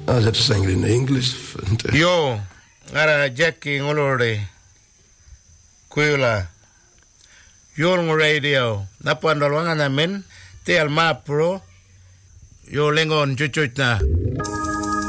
Zet sing in English. Yo, ngara Jackie ngolore. Kuila. Yo radio. Napandolwanga namin. Te alma pro. Yo lengon chuchuch na.